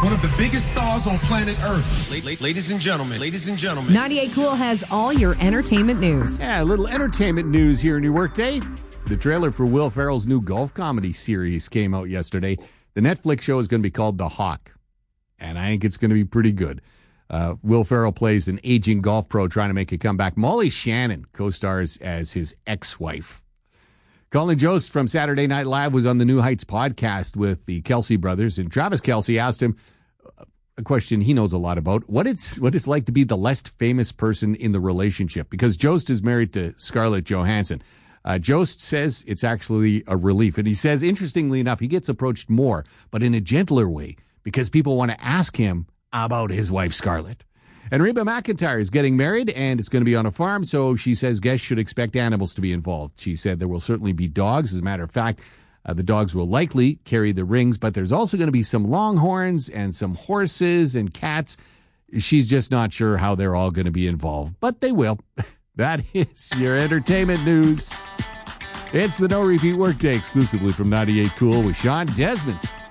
one of the biggest stars on planet Earth. Ladies and gentlemen. 98 Cool has all your entertainment news. Yeah, a little entertainment news here in your workday. The trailer for Will Ferrell's new golf comedy series came out yesterday. The Netflix show is going to be called The Hawk, and I think it's going to be pretty good. Will Ferrell plays an aging golf pro trying to make a comeback. Molly Shannon co-stars as his ex-wife. Colin Jost from Saturday Night Live was on the New Heights podcast with the Kelce brothers, and Travis Kelce asked him a question he knows a lot about, what it's like to be the less famous person in the relationship, because Jost is married to Scarlett Johansson. Jost says it's actually a relief, and he says, interestingly enough, he gets approached more, but in a gentler way, because people want to ask him about his wife, Scarlett. And Reba McEntire is getting married, and it's going to be on a farm, so she says guests should expect animals to be involved. She said there will certainly be dogs. As a matter of fact, the dogs will likely carry the rings, but there's also going to be some longhorns and some horses and cats. She's just not sure how they're all going to be involved, but they will. That is your entertainment news. It's the No Repeat Workday exclusively from 98 Cool with Sean Desmond.